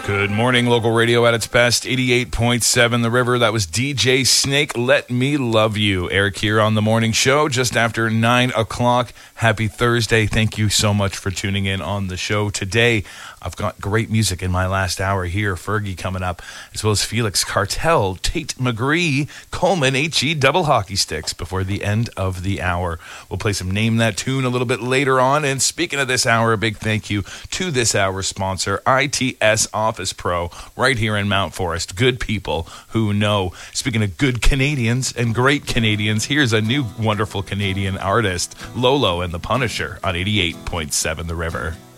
Good morning, local radio at its best, 88.7 The River. That was DJ Snake, Let Me Love You. Eric here on the morning show, just after 9 o'clock. Happy Thursday. Thank you so much for tuning in on the show today. I've got great music in my last hour here. Fergie coming up, as well as Felix Cartel, Tate McGree, Coleman, HE, double hockey sticks before the end of the hour. We'll play some Name That Tune a little bit later on. And speaking of this hour, a big thank you to this hour's sponsor, ITS Office Pro, right here in Mount Forest. Good people who know. Speaking of good Canadians and great Canadians, here's a new wonderful Canadian artist, Lolo and the Punisher, on 88.7 The River.